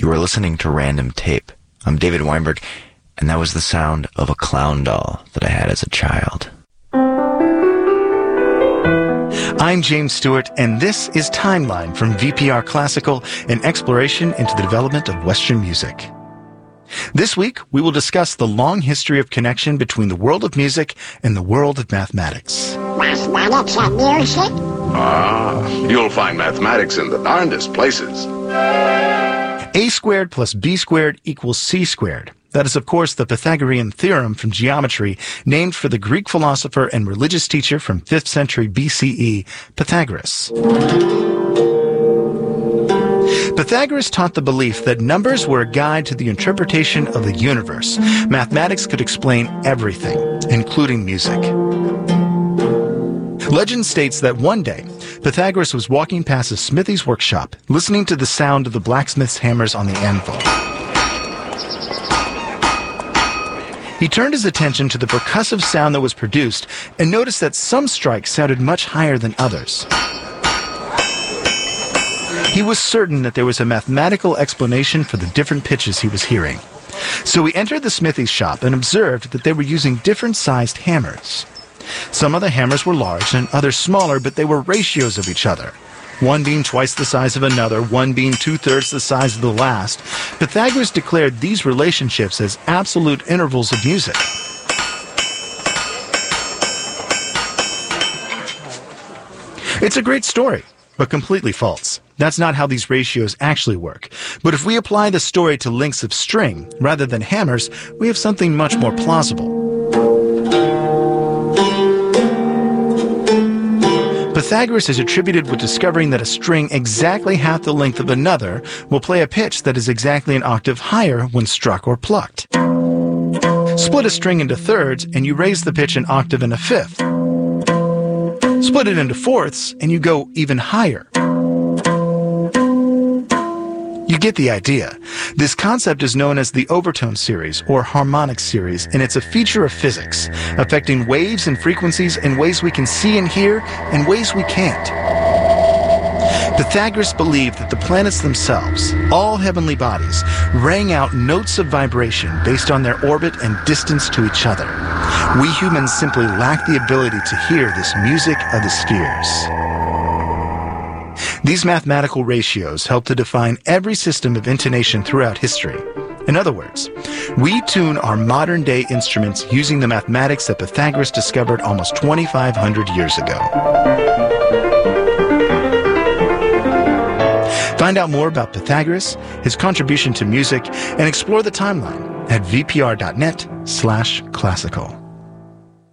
You are listening to Random Tape. I'm David Weinberg, and that was the sound of a clown doll that I had as a child. I'm James Stewart, and this is Timeline from VPR Classical, an exploration into the development of Western music. This week, we will discuss the long history of connection between the world of music and the world of mathematics. Mathematics and music? You'll find mathematics in the darndest places. A squared plus B squared equals C squared. That is, of course, the Pythagorean theorem from geometry, named for the Greek philosopher and religious teacher from 5th century BCE, Pythagoras. Pythagoras taught the belief that numbers were a guide to the interpretation of the universe. Mathematics could explain everything, including music. Legend states that one day, Pythagoras was walking past a smithy's workshop, listening to the sound of the blacksmith's hammers on the anvil. He turned his attention to the percussive sound that was produced and noticed that some strikes sounded much higher than others. He was certain that there was a mathematical explanation for the different pitches he was hearing. So he entered the smithy's shop and observed that they were using different-sized hammers. Some of the hammers were large and others smaller, but they were ratios of each other. One being twice the size of another, one being 2/3 the size of the last. Pythagoras declared these relationships as absolute intervals of music. It's a great story, but completely false. That's not how these ratios actually work. But if we apply the story to lengths of string rather than hammers, we have something much more plausible. Pythagoras is attributed with discovering that a string exactly half the length of another will play a pitch that is exactly an octave higher when struck or plucked. Split a string into thirds and you raise the pitch an octave and a fifth. Split it into fourths and you go even higher. You get the idea. This concept is known as the overtone series or harmonic series, and it's a feature of physics, affecting waves and frequencies in ways we can see and hear and ways we can't. Pythagoras believed that the planets themselves, all heavenly bodies, rang out notes of vibration based on their orbit and distance to each other. We humans simply lack the ability to hear this music of the spheres. These mathematical ratios help to define every system of intonation throughout history. In other words, we tune our modern-day instruments using the mathematics that Pythagoras discovered almost 2,500 years ago. Find out more about Pythagoras, his contribution to music, and explore the timeline at vpr.net/classical.